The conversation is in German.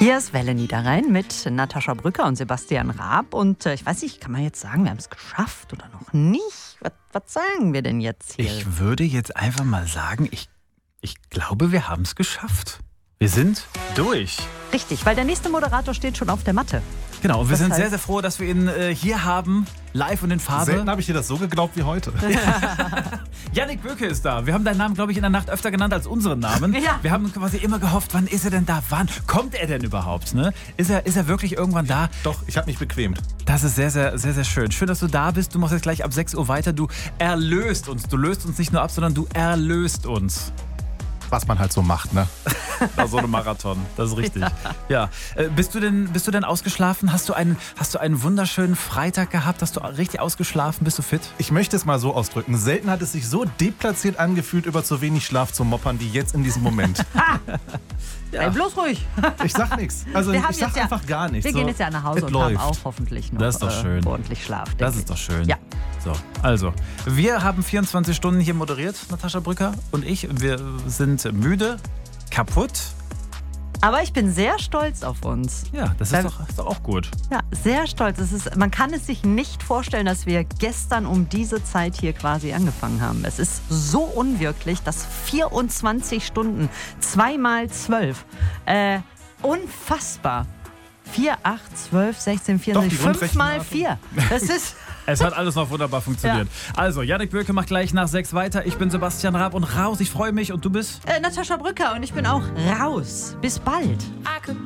Hier ist Welle Niederrhein mit Natascha Brücker und Sebastian Raab. Und ich weiß nicht, kann man jetzt sagen, wir haben es geschafft oder noch nicht? Was sagen wir denn jetzt hier? Ich würde jetzt einfach mal sagen, ich glaube, wir haben es geschafft. Wir sind durch. Richtig, weil der nächste Moderator steht schon auf der Matte. Genau, und wir sind sehr, sehr froh, dass wir ihn hier haben, live und in Farbe. Selten habe ich dir das so geglaubt wie heute. Yannick Böke ist da. Wir haben deinen Namen, glaube ich, in der Nacht öfter genannt als unseren Namen. Ja. Wir haben quasi immer gehofft, wann ist er denn da? Wann kommt er denn überhaupt? Ne? Ist er wirklich irgendwann da? Doch, ich habe mich bequemt. Das ist sehr, sehr, sehr, sehr schön. Schön, dass du da bist. Du machst jetzt gleich ab 6 Uhr weiter. Du erlöst uns. Du löst uns nicht nur ab, sondern du erlöst uns. Was man halt so macht, ne? So eine Marathon, das ist richtig. Ja. Bist du denn ausgeschlafen? Hast du einen wunderschönen Freitag gehabt? Hast du richtig ausgeschlafen? Bist du fit? Ich möchte es mal so ausdrücken. Selten hat es sich so deplatziert angefühlt, über zu wenig Schlaf zu moppern, wie jetzt in diesem Moment. Sei bloß ruhig. Ich sag nichts. Also ich sag einfach gar nichts. Wir gehen jetzt ja nach Hause und haben auch hoffentlich noch Das ist doch schön. Ordentlich Schlaf. Das ist doch schön. Ja. So, also, wir haben 24 Stunden hier moderiert, Natascha Brücker und ich. Wir sind müde, kaputt. Aber ich bin sehr stolz auf uns. Ja, das ist doch auch gut. Ja, sehr stolz. Man kann es sich nicht vorstellen, dass wir gestern um diese Zeit hier quasi angefangen haben. Es ist so unwirklich, dass 24 Stunden, 2 mal 12, unfassbar. 4, 8, 12, 16, 24, 5 mal 4. Das ist... Es hat alles noch wunderbar funktioniert. Ja. Also, Yannick Böke macht gleich nach 6 weiter. Ich bin Sebastian Raab und raus. Ich freue mich. Und du bist? Natascha Brücker und ich bin auch raus. Bis bald.